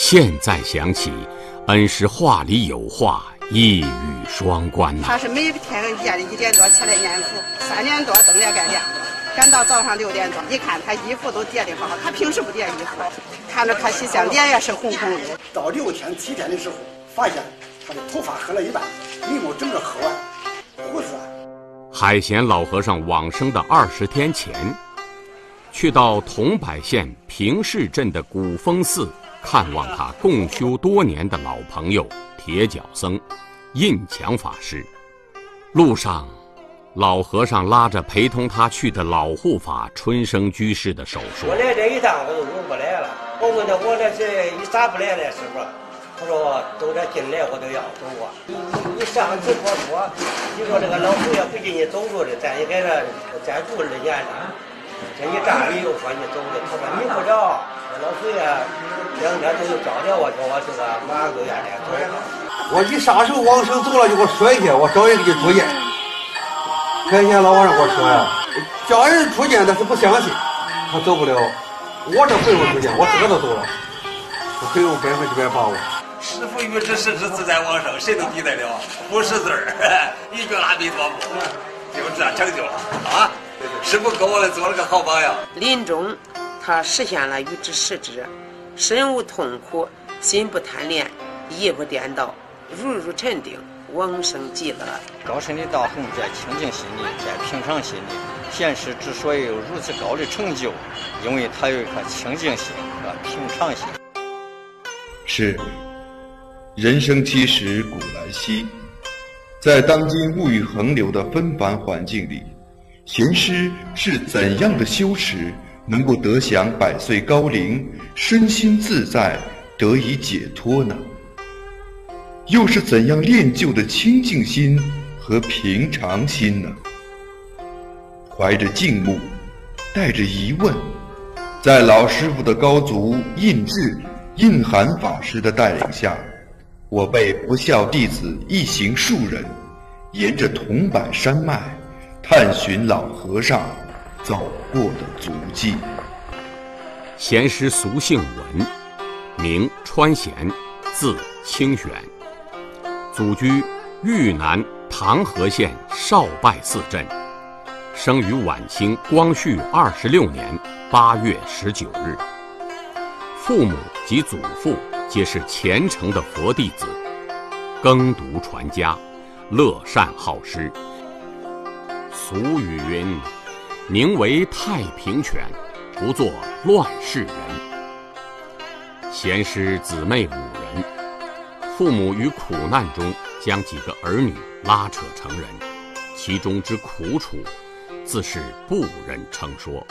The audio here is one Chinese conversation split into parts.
现在想起，恩师话里有话，一语双关呐。 他是每天夜里1点多起来念书，3点多灯也该亮了，赶到早上6点多，一看他衣服都叠得好，他平时不叠衣服，看着他洗相，脸也是红红的。 到6天7天的时候，发现他的头发黑了一半，眉毛整个黑完，胡子。 海贤老和尚往生的20天前，去到桐柏县平市镇的古峰寺看望他共修多年的老朋友铁脚僧印强法师。路上，老和尚拉着陪同他去的老护法春生居士的手说：“ 我来这一趟我就用不来了。我问他我这是一咋不来了，师傅？他说都这进来我都要走啊。你上次说，你说这个老佛爷不进去走路的，咱也给他再住2年了。这一站里又说你走的，他说你不着，老佛爷2天都有招了我，说我这个马上就愿意走。 我一撒手往生走了，就给我摔下，我找人给出见。开天老和尚给我说呀，叫人出见他是不相信，他走不了。我这不用出见，我自个都走了，我很有100%把握。 师父于之是自在往生，谁能抵得了？不识字儿，一句阿弥陀佛，就这样成就了啊！师父给我们做了个好榜样。 临终，他实现了与之实知，身无痛苦，心不贪恋，意不颠倒，如沉定，往生极乐。 高深的道行在清净心里，在平常心里。贤师之所以有如此高的成就，因为他有一颗清净心和平常心。 是。人生其实古来稀，在当今物欲横流的纷繁环境里，贤师是怎样的修持能够得享100岁高龄，身心自在，得以解脱呢？又是怎样练就的清净心和平常心呢？怀着敬慕，带着疑问，在老师傅的高足印智、印涵法师的带领下，我辈不孝弟子一行数人，沿着桐柏山脉，探寻老和尚走过的足迹。 贤师俗姓文，名川贤，字清玄，祖居豫南唐河县少拜寺镇，生于晚清光绪26年8月19日。父母及祖父皆是虔诚的佛弟子，耕读传家，乐善好施。俗语云：“宁为太平犬，不做乱世人。”贤师姊妹5人，父母于苦难中将几个儿女拉扯成人，其中之苦楚，自是不忍称说。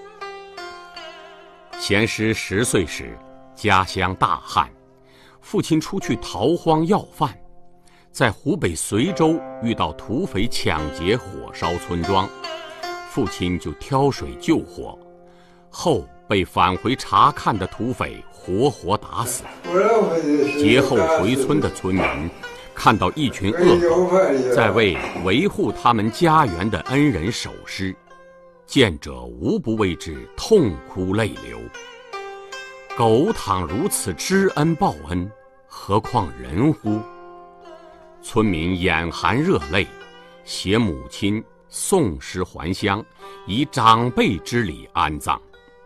贤师10岁时，家乡大旱，父亲出去逃荒要饭，在湖北随州遇到土匪抢劫火烧村庄，父亲就挑水救火，后被返回查看的土匪活活打死。劫后回村的村民看到一群恶狗在为维护他们家园的恩人守尸，见者无不为之痛哭泪流。狗倘如此知恩报恩，何况人乎？村民眼含热泪，携母亲送尸还乡，以长辈之礼安葬。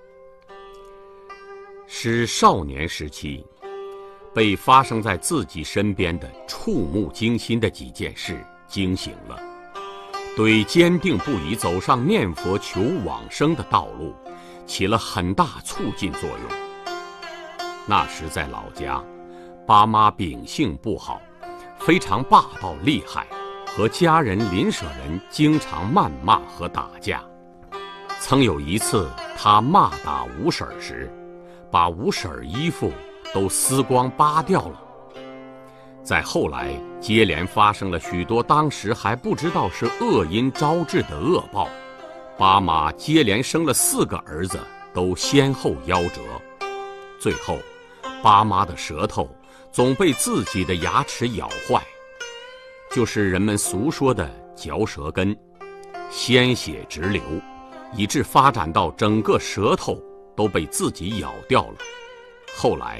是少年时期被发生在自己身边的触目惊心的几件事惊醒了，对坚定不移走上念佛求往生的道路起了很大促进作用。那时在老家，爸妈秉性不好，非常霸道厉害，和家人邻舍人经常谩骂和打架。曾有一次他骂打五婶时，把五婶衣服都撕光扒掉了。再后来接连发生了许多当时还不知道是恶因招致的恶报，爸妈接连生了4个儿子，都先后夭折。最后爸妈的舌头总被自己的牙齿咬坏，就是人们俗说的嚼舌根，鲜血直流，以致发展到整个舌头都被自己咬掉了。后来